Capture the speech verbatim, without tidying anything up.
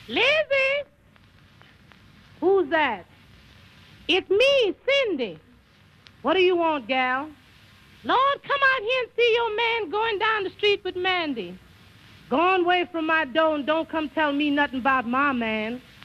Lizzie? Who's that? It's me, Cindy. What do you want, gal? Lord, come out here and see your man going down the street with Mandy. Go on away from my door and don't come tell me nothing about my man.